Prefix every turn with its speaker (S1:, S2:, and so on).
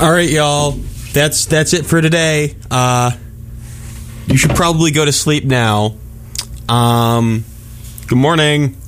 S1: All right, y'all. That's it for today. You should probably go to sleep now. Good morning.